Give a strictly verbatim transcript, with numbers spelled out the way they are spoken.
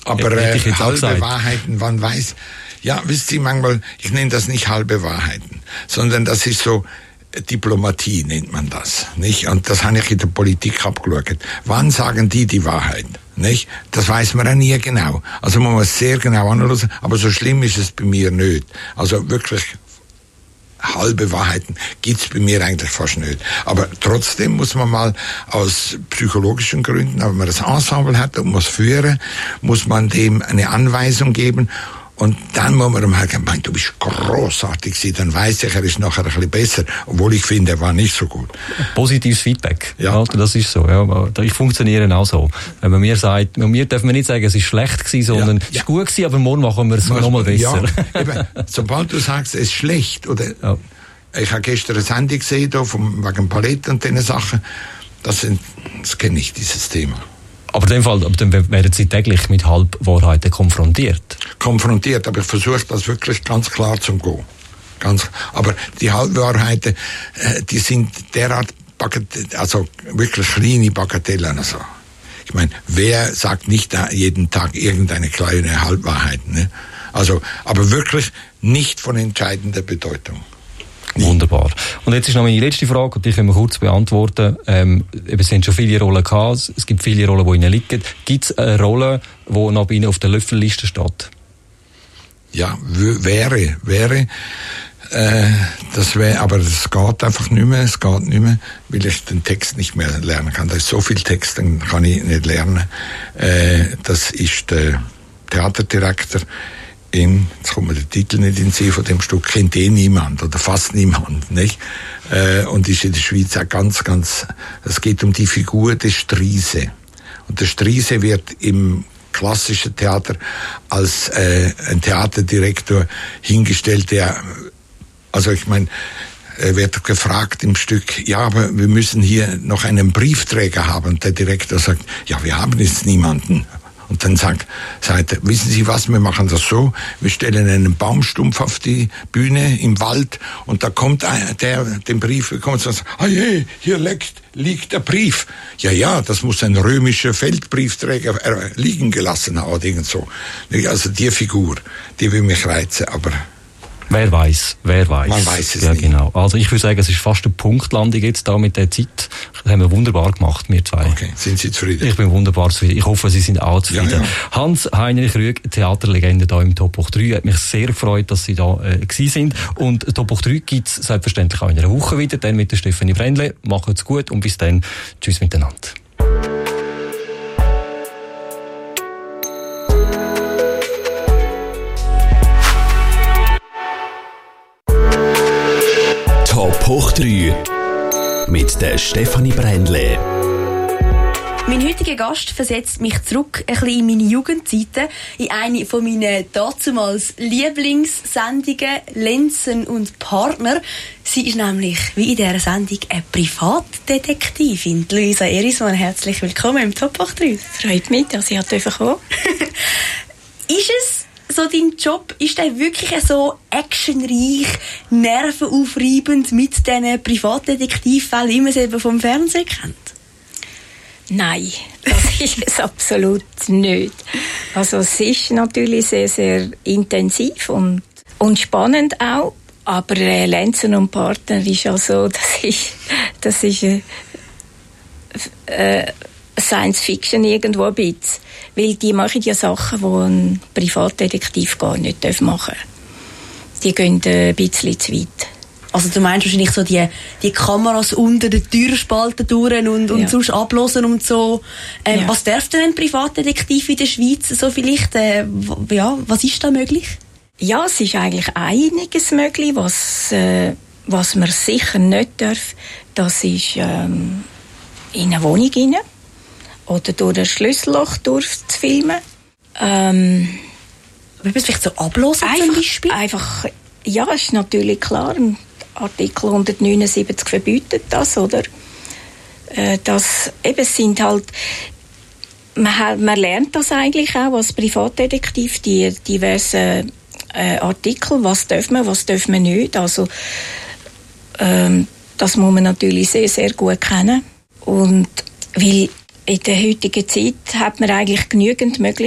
Aber äh, halbe Wahrheiten, man weiß, ja, wisst ihr, manchmal, ich nenne das nicht halbe Wahrheiten, sondern das ist so, Diplomatie nennt man das, nicht? Und das habe ich in der Politik abgeschaut. Wann sagen die die Wahrheit, nicht? Das weiß man ja nie genau. Also man muss sehr genau analysieren, aber so schlimm ist es bei mir nicht. Also wirklich halbe Wahrheiten gibt's bei mir eigentlich fast nicht. Aber trotzdem muss man mal aus psychologischen Gründen, wenn man das Ensemble hat und muss führen, muss man dem eine Anweisung geben. Und dann muss man ihm halt sagen, du bist grossartig gewesen, dann weiss ich, er ist nachher ein bisschen besser, obwohl ich finde, er war nicht so gut. Positives Feedback, ja. Das ist so. Ja. Ich funktioniere auch so. Wenn man mir sagt, mir dürfen wir nicht sagen, es ist schlecht gewesen, sondern ja, ja. es ist gut gewesen, aber morgen machen wir es nochmal besser. Ja, eben, sobald du sagst, es ist schlecht, oder ja. ich habe gestern eine Sendung gesehen, da, vom, wegen Palette und diesen Sachen, das, sind, das kenne ich, dieses Thema. Aber in dem Fall, aber dann werden Sie täglich mit Halbwahrheiten konfrontiert? Konfrontiert, aber ich versuche das wirklich ganz klar zu gehen. Ganz, aber die Halbwahrheiten, äh, die sind derart Bagatell, also wirklich kleine Bagatellen. Also. Ich meine, wer sagt nicht jeden Tag irgendeine kleine Halbwahrheit? Ne? Also, aber wirklich nicht von entscheidender Bedeutung. Wunderbar. Und jetzt ist noch meine letzte Frage, und die können wir kurz beantworten. Ähm, es sind schon viele Rollen gehabt, es gibt viele Rollen, die Ihnen liegen. Gibt es eine Rolle, die noch bei Ihnen auf der Löffelliste steht? Ja, w- wäre, wäre. Äh, das wäre, aber es geht einfach nicht mehr, es geht nicht mehr, weil ich den Text nicht mehr lernen kann. Da ist so viel Text, den kann ich nicht lernen. Äh, das ist der Theaterdirektor in, jetzt kommt mir der Titel nicht in den Sinn von dem Stück, kennt eh niemand oder fast niemand, nicht? Äh, und ist in der Schweiz auch ganz, ganz, es geht um die Figur des Striese. Und der Striese wird im klassischen Theater als äh, ein Theaterdirektor hingestellt, der, also ich meine, er wird gefragt im Stück, ja, aber wir müssen hier noch einen Briefträger haben. Und der Direktor sagt, ja, wir haben jetzt niemanden. Und dann sagt, sagt er, wissen Sie was, wir machen das so, wir stellen einen Baumstumpf auf die Bühne im Wald und da kommt einer, der den Brief bekommt und sagt, ah je, hier liegt, liegt der Brief. Ja, ja, das muss ein römischer Feldbriefträger liegen gelassen haben, irgend so. Also die Figur, die will mich reizen, aber... Wer weiß, wer weiß. Man weiß es ja, nicht. Genau. Also ich würde sagen, es ist fast eine Punktlandung jetzt da mit der Zeit. Das haben wir wunderbar gemacht, wir zwei. Okay, sind Sie zufrieden? Ich bin wunderbar zufrieden. Ich hoffe, Sie sind auch zufrieden. Ja, ja. Hans-Heinrich Rüegg, Theaterlegende da im Top Hoch drei. Hat mich sehr gefreut, dass Sie da äh, gewesen sind. Und Top Hoch drei gibt es selbstverständlich auch in einer Woche wieder, dann mit der Stefanie Brändle. Macht's gut und bis dann. Tschüss miteinander. Top Hoch drei mit der Stefanie Brändle. Mein heutiger Gast versetzt mich zurück ein bisschen in meine Jugendzeiten, in eine von meinen dazumals Lieblingssendungen «Lenzen und Partner». Sie ist nämlich, wie in dieser Sendung, eine Privatdetektivin. Luisa Erismann, herzlich willkommen im Top Hoch drei. Freut mich, dass ich kommen durfte. Ist es so dein Job, ist der wirklich so actionreich, nervenaufreibend mit diesen Privatdetektivfällen, wie man es eben vom Fernsehen kennt? Nein, das ist es absolut nicht. Also es ist natürlich sehr, sehr intensiv und, und spannend auch, aber äh, Lenzen und Partner ist also, das ist, das ist äh, äh, Science Fiction irgendwo ein bisschen. Weil die machen ja Sachen, die ein Privatdetektiv gar nicht machen darf. Die gehen ein bisschen zu weit. Also du meinst wahrscheinlich so die, die Kameras unter den Türspalten durch und, und ja. sonst ablosen und so. Ähm, ja. Was darf denn ein Privatdetektiv in der Schweiz so vielleicht, äh, w- ja, was ist da möglich? Ja, es ist eigentlich einiges möglich, was, äh, was man sicher nicht darf. Das ist ähm, in eine Wohnung rein. Oder durch ein Schlüsselloch durchzufilmen. Ähm, Wie man es vielleicht so ablosen einfach, zum Beispiel? Einfach, ja, ist natürlich klar. Artikel hundertneunundsiebzig verbietet das, oder? Äh, das, eben, es sind halt, man, man lernt das eigentlich auch als Privatdetektiv, die diversen äh, Artikel, was darf man, was darf man nicht. Also, ähm, das muss man natürlich sehr, sehr gut kennen. Und, weil in der heutigen Zeit hat man eigentlich genügend Möglichkeiten,